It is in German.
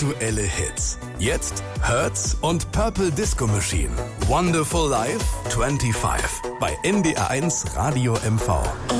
Aktuelle Hits. Jetzt Hertz und Purple Disco Machine. Wonderful Life 25 bei NDR1 Radio MV.